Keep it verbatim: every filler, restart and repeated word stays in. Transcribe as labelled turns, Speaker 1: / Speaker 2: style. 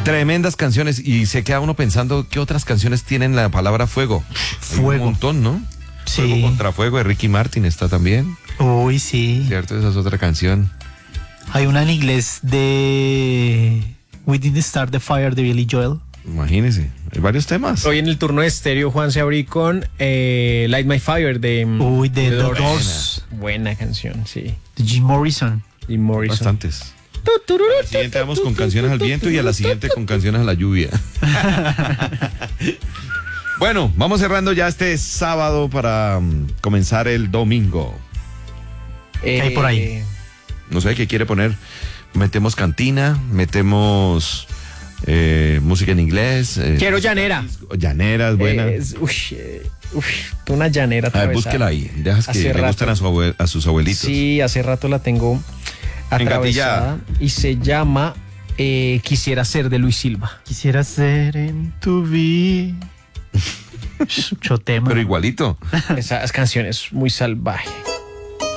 Speaker 1: Tremendas canciones y se queda uno pensando qué otras canciones tienen la palabra fuego.
Speaker 2: Fuego.
Speaker 1: Hay un montón, ¿no?
Speaker 2: Sí.
Speaker 1: Fuego contra fuego de Ricky Martin está también.
Speaker 2: Uy, sí.
Speaker 1: Cierto, esa es otra canción.
Speaker 2: Hay una en inglés de We Didn't Start the Fire de Billy Joel.
Speaker 1: Imagínese, hay varios temas.
Speaker 3: Hoy en el turno de estéreo, Juan se abrí con eh, Light My Fire de...
Speaker 2: Uy, de The
Speaker 3: Doors.
Speaker 2: Doors.
Speaker 3: Buena canción, sí.
Speaker 2: De Jim Morrison.
Speaker 3: Y Morrison.
Speaker 1: Bastantes. A la siguiente vamos con canciones al viento y a la siguiente con canciones a la lluvia. Bueno, vamos cerrando ya este sábado para um, comenzar el domingo.
Speaker 2: ¿Qué hay por ahí?
Speaker 1: No sé qué quiere poner. Metemos cantina, metemos eh, música en inglés. Eh,
Speaker 3: Quiero llanera.
Speaker 1: Llanera es buena.
Speaker 3: Eh, es- uy, eh, uy, una llanera
Speaker 1: A ver,
Speaker 3: atravesada.
Speaker 1: búsquela ahí. Dejas que
Speaker 3: Hace
Speaker 1: le
Speaker 3: rato.
Speaker 1: gusten a, su abue- a sus abuelitos.
Speaker 3: Sí, hace rato la tengo atravesada.
Speaker 1: Engatillada.
Speaker 3: Y se llama eh, Quisiera ser de Luis Silva.
Speaker 2: Quisiera ser en tu vida. Mucho tema.
Speaker 1: Pero igualito.
Speaker 3: Esa canción es muy salvaje.